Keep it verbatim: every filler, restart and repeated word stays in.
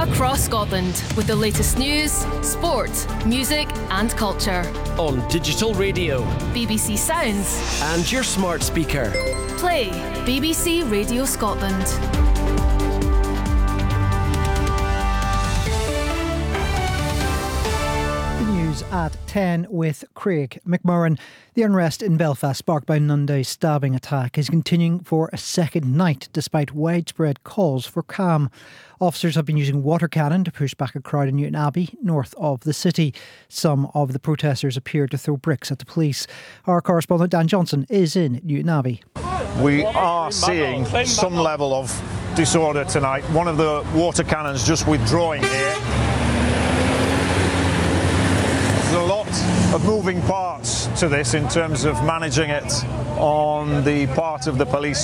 across Scotland with the latest news, sport, music and culture. On digital radio, B B C Sounds and your smart speaker. Play B B C Radio Scotland. At ten with Craig McMurran. The unrest in Belfast sparked by Monday's stabbing attack is continuing for a second night despite widespread calls for calm. Officers have been using water cannon to push back a crowd in Newton Abbey, north of the city. Some of the protesters appeared to throw bricks at the police. Our correspondent Dan Johnson is in Newton Abbey. We are seeing some level of disorder tonight. One of the water cannons just withdrawing here. There's a lot of moving parts to this in terms of managing it on the part of the police